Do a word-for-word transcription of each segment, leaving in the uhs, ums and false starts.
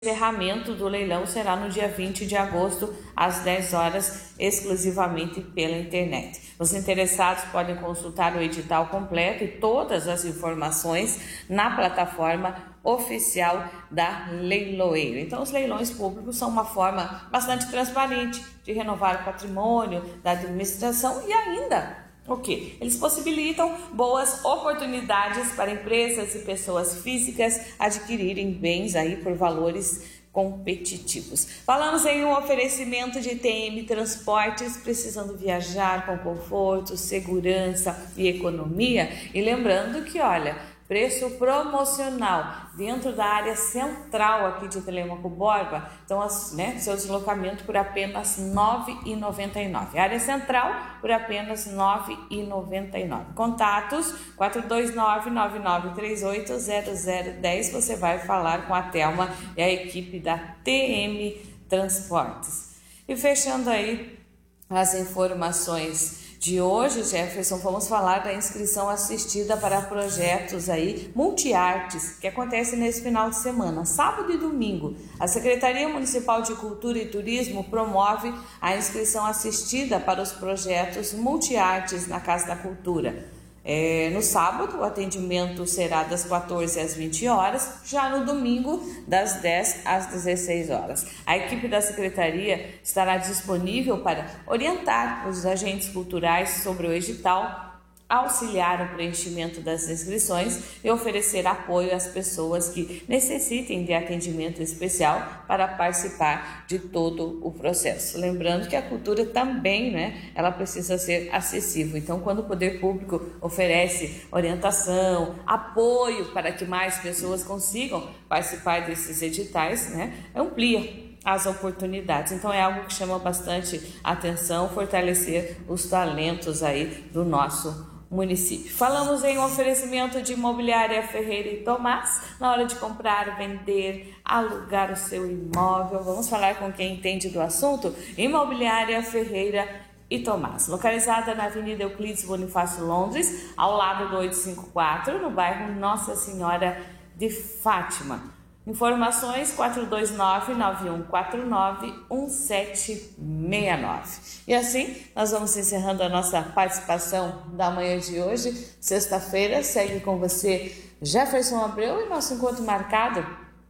encerramento do leilão será no dia vinte de agosto, às dez horas, exclusivamente pela internet. Os interessados podem consultar o edital completo e todas as informações na plataforma oficial da Leiloeiro. Então, os leilões públicos são uma forma bastante transparente de renovar o patrimônio da administração e ainda o quê? Eles possibilitam boas oportunidades para empresas e pessoas físicas adquirirem bens aí por valores competitivos. Falamos em um oferecimento de T M Transportes, precisando viajar com conforto, segurança e economia. E lembrando que, olha, preço promocional dentro da área central aqui de Telêmaco Borba, então, né, seu deslocamento por apenas nove reais e noventa e nove centavos. Área central por apenas nove reais e noventa e nove centavos. Contatos quatro dois nove, nove nove três oito, zero zero um zero. Você vai falar com a Thelma e a equipe da T M Transportes. E fechando aí as informações de hoje, Jefferson, vamos falar da inscrição assistida para projetos aí multiartes, que acontece nesse final de semana, sábado e domingo. A Secretaria Municipal de Cultura e Turismo promove a inscrição assistida para os projetos multiartes na Casa da Cultura. É, no sábado, o atendimento será das quatorze às vinte horas, já no domingo, das dez às dezesseis horas. A equipe da Secretaria estará disponível para orientar os agentes culturais sobre o edital, auxiliar o preenchimento das inscrições e oferecer apoio às pessoas que necessitem de atendimento especial para participar de todo o processo. Lembrando que a cultura também, né, ela precisa ser acessível. Então, quando o poder público oferece orientação, apoio para que mais pessoas consigam participar desses editais, né, amplia as oportunidades. Então é algo que chama bastante atenção, fortalecer os talentos aí do nosso município. Falamos em um oferecimento de Imobiliária Ferreira e Tomás. Na hora de comprar, vender, alugar o seu imóvel, vamos falar com quem entende do assunto? Imobiliária Ferreira e Tomás, localizada na Avenida Euclides Bonifácio Londres, ao lado do oitocentos e cinquenta e quatro, no bairro Nossa Senhora de Fátima. Informações quatro dois nove, nove um quatro nove, um sete seis nove. E assim, nós vamos encerrando a nossa participação da manhã de hoje. Sexta-feira, segue com você Jefferson Abreu e nosso encontro marcado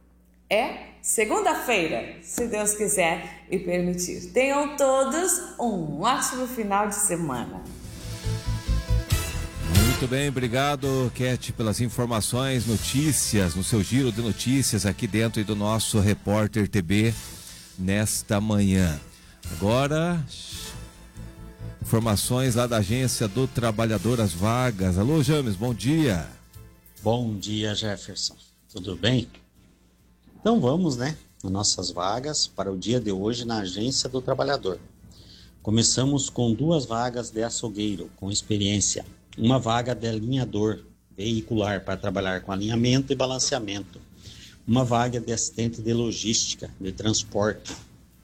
é segunda-feira, se Deus quiser e permitir. Tenham todos um ótimo final de semana. Muito bem, obrigado, Cat, pelas informações, notícias, no seu giro de notícias aqui dentro do nosso Repórter T B nesta manhã. Agora, informações lá da Agência do Trabalhador, as vagas. Alô, James, bom dia. Bom dia, Jefferson. Tudo bem? Então vamos, né, nas nossas vagas para o dia de hoje na Agência do Trabalhador. Começamos com duas vagas de açougueiro com experiência. Uma vaga de alinhador veicular para trabalhar com alinhamento e balanceamento. Uma vaga de assistente de logística, de transporte.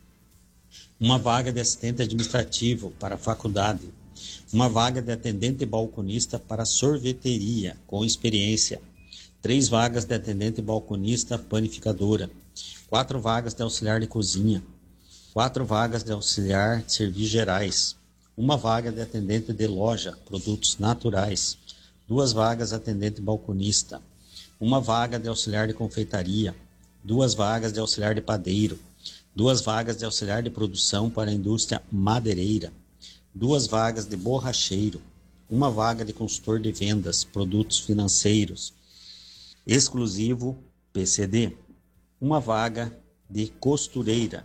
Uma vaga de assistente administrativo para a faculdade. Uma vaga de atendente balconista para sorveteria com experiência. Três vagas de atendente balconista panificadora. Quatro vagas de auxiliar de cozinha. Quatro vagas de auxiliar de serviços gerais. Uma vaga de atendente de loja, produtos naturais. Duas vagas de atendente balconista. Uma vaga de auxiliar de confeitaria. Duas vagas de auxiliar de padeiro. Duas vagas de auxiliar de produção para a indústria madeireira. Duas vagas de borracheiro. Uma vaga de consultor de vendas, produtos financeiros. Exclusivo P C D. Uma vaga de costureira.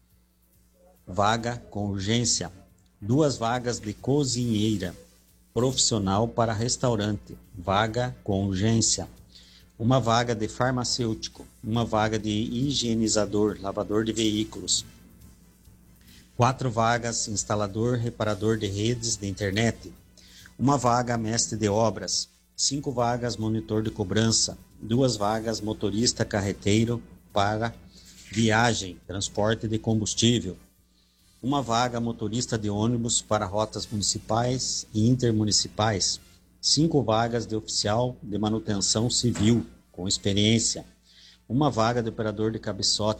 Vaga com urgência. Duas vagas de cozinheira, profissional para restaurante, vaga com urgência. Uma vaga de farmacêutico, uma vaga de higienizador, lavador de veículos. Quatro vagas instalador, reparador de redes de internet. Uma vaga mestre de obras. Cinco vagas monitor de cobrança. Duas vagas motorista carreteiro para viagem, transporte de combustível. Uma vaga motorista de ônibus para rotas municipais e intermunicipais. Cinco vagas de oficial de manutenção civil com experiência. uma vaga de operador de cabeçote